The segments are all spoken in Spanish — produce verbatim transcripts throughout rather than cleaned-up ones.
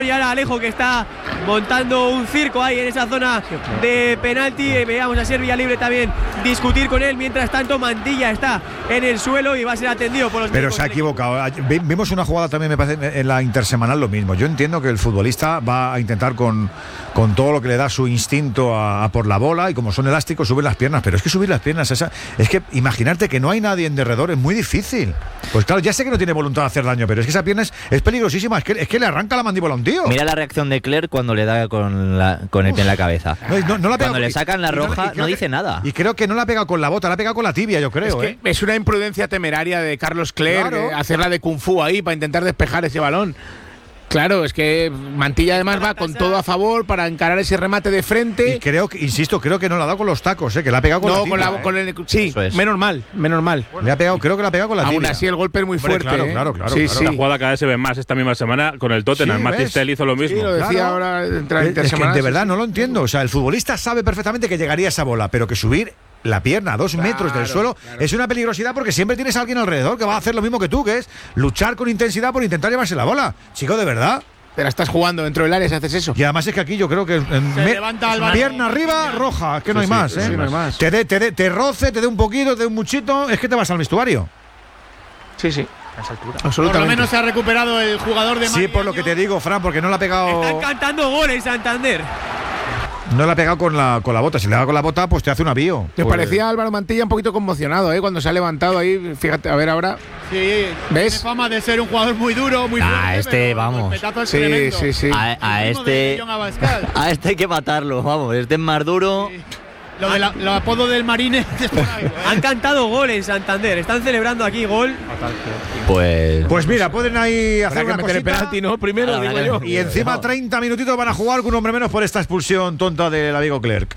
Y ahora Alejo, que está montando un circo ahí en esa zona de penalti. Eh, veamos a Ser Villalibre también discutir con él. Mientras tanto, Mantilla está en el suelo y va a ser atendido por los Pero se ha equivocado. Vimos una jugada también, me parece, en la intersemanal lo mismo. Yo entiendo que el futbolista va a intentar con, con todo lo que le da su instinto a, a por la bola, y como son elásticos, subir las piernas. Pero es que subir las piernas, esa, es que imaginarte que no hay nadie en derredor es muy difícil. Pues claro, ya sé que no tiene voluntad de hacer daño, pero es que esa pierna es, es peligrosísima. Es que, es que le arranca la mandíbula a un tío. Mira la reacción de Clerc cuando le da con, la, con el pie en la cabeza. No, no, no la cuando pega, le sacan la roja, no, no dice que, nada. Y creo que no la pega con la bota, la pega con la tibia, yo creo. Es, que ¿eh? es una imprudencia temeraria de Carlos Clerc, claro. eh, hacerla de Kung Fu ahí para intentar despejar ese balón. Claro, es que Mantilla además va con todo a favor para encarar ese remate de frente. Y creo que, insisto, creo que no la ha dado con los tacos, ¿eh? Que la ha pegado con no, la tibia. Con la, ¿eh? con el, sí, es. menos mal, menos mal. Le ha pegado, creo que la ha pegado con la tibia. Aún así el golpe es muy Hombre, fuerte. Claro, ¿eh? claro, claro. Sí, claro. sí. La jugada cada vez se ve más esta misma semana con el Tottenham. Sí, Matis Tel hizo lo mismo. Sí, lo decía Claro. ahora entre Es, es que de verdad no lo entiendo. O sea, el futbolista sabe perfectamente que llegaría esa bola, pero que subir la pierna a dos claro, metros del suelo claro. es una peligrosidad, porque siempre tienes a alguien alrededor que va a hacer lo mismo que tú, que es luchar con intensidad por intentar llevarse la bola. Chico, de verdad. Te la estás jugando dentro del área si haces eso. Y además es que aquí yo creo que en Se me, levanta el pierna arriba, roja, es que no sí, hay sí, más, sí, ¿eh? sí, no hay más. Te dé, te dé, te roce, te dé un poquito, te dé un muchito, es que te vas al vestuario. Sí, sí. Por lo menos se ha recuperado el jugador de Sí, por lo que te digo, Fran, porque no la ha pegado. Están cantando goles Santander. No la ha pegado con la, con la bota. Si le da con la bota, pues te hace un avío. Me pues, parecía Álvaro Mantilla un poquito conmocionado, ¿eh? Cuando se ha levantado ahí. Fíjate, a ver ahora. Sí, ¿ves? Tiene fama de ser un jugador muy duro, muy fuerte. Ah, este, vamos. Sí, sí, sí. A, a este. A este hay que matarlo, vamos. Este es más duro. Sí. Lo del lo apodo del Marine. Han cantado gol en Santander. Están celebrando aquí gol. Pues. Pues mira, pueden ahí hacer Habrá una que meter el cosita. penalti, ¿no? Primero, Habrá digo que- yo. Y encima treinta minutitos van a jugar con un hombre menos por esta expulsión tonta del amigo Clerc.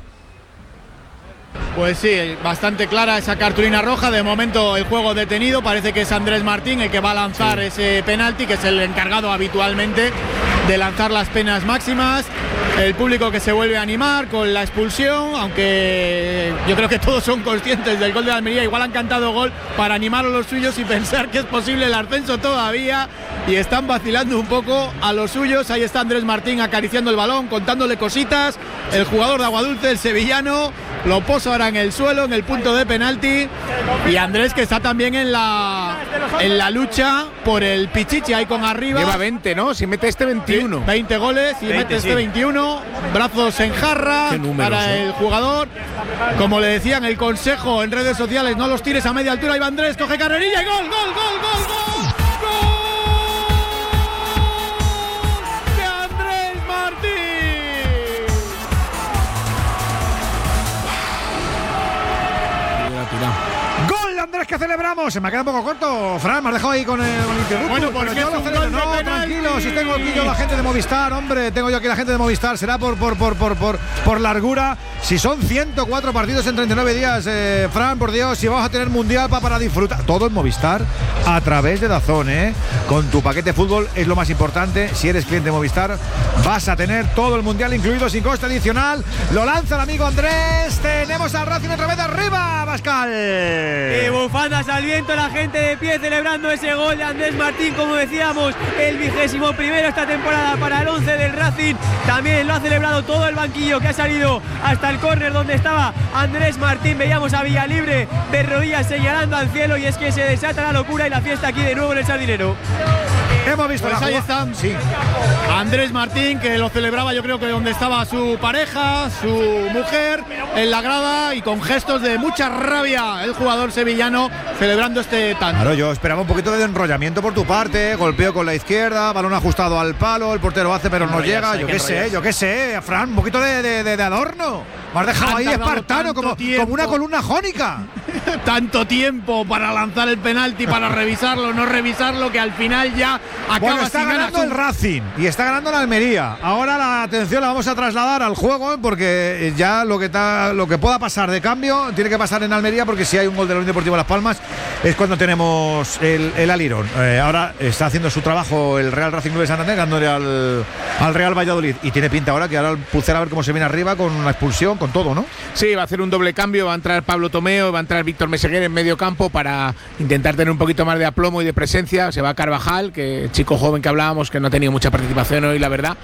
Pues sí, bastante clara esa cartulina roja. De momento el juego detenido. Parece que es Andrés Martín el que va a lanzar sí. ese penalti, que es el encargado habitualmente de lanzar las penas máximas. El público que se vuelve a animar con la expulsión, aunque yo creo que todos son conscientes del gol de Almería. Igual han cantado gol para animar a los suyos y pensar que es posible el ascenso todavía, y están vacilando un poco a los suyos. Ahí está Andrés Martín acariciando el balón, contándole cositas. El jugador de Aguadulce, el sevillano, lo posa ahora en el suelo, en el punto de penalti. Y Andrés, que está también en la en la lucha por el Pichichi, ahí con arriba. Lleva veinte, ¿no? Si mete este veintiuno. Sí, veinte goles y veinte, mete este sí. veintiuno. Brazos en jarra para ¿eh? el jugador. Como le decían el consejo en redes sociales, no los tires a media altura. Ahí va Andrés, coge carrerilla y gol, gol, gol, gol, gol. ¡Gol! ¡De Andrés Martín! ¡Gol, Andrés, que celebramos! Se me ha quedado un poco corto, Fran, me has dejado ahí con el, con el interruptor. Bueno, porque pero yo es lo un celebro. gol de No, penalti. tranquilo, si tengo aquí yo la gente de Movistar, hombre, tengo yo aquí la gente de Movistar, será por por por por por, por largura. Si son ciento cuatro partidos en treinta y nueve días, eh, Fran, por Dios, si vamos a tener mundial para, para disfrutar. Todo en Movistar a través de DAZN, ¿eh? Con tu paquete fútbol es lo más importante. Si eres cliente de Movistar, vas a tener todo el mundial incluido sin coste adicional. Lo lanza el amigo Andrés. Tenemos al Racing otra vez arriba, Pascal. Y bufandas al viento, la gente de pie celebrando ese gol de Andrés Martín, como decíamos, el vigésimo primero esta temporada para el once del Racing. También lo ha celebrado todo el banquillo, que ha salido hasta el córner donde estaba Andrés Martín. Veíamos a Villalibre de rodillas señalando al cielo, y es que se desata la locura y la fiesta aquí de nuevo en el Sardinero. Hemos visto Pues la ahí jugada. están. Sí. Andrés Martín, que lo celebraba yo creo que donde estaba su pareja, su mujer, en la grada, y con gestos de mucha rabia el jugador sevillano celebrando este tanto. Claro, yo esperaba un poquito de enrollamiento por tu parte, golpeo con la izquierda, balón ajustado al palo, el portero hace pero no llega, yo qué sé, yo qué sé, Fran, un poquito de, de, de, de adorno. Me has dejado ahí espartano como, como una columna jónica. Tanto tiempo para lanzar el penalti, para revisarlo, no revisarlo, que al final ya acaba Bueno, está sin ganando ganas. el Racing y está ganando la Almería. Ahora la atención la vamos a trasladar al juego, ¿eh? Porque ya lo que, ta, lo que pueda pasar de cambio tiene que pasar en Almería, porque si hay un gol de la Unión Deportiva Las Palmas es cuando tenemos el, el alirón. Eh, ahora está haciendo su trabajo el Real Racing Club de Santander, dándole al, al Real Valladolid. Y tiene pinta ahora que ahora el Pucela a ver cómo se viene arriba con una expulsión, con todo, ¿no? Sí, va a hacer un doble cambio, va a entrar Pablo Tomeo, va a entrar Víctor Meseguer en medio campo para intentar tener un poquito más de aplomo y de presencia. Se va Carvajal, que chico joven que hablábamos, que no ha tenido mucha participación hoy, la verdad.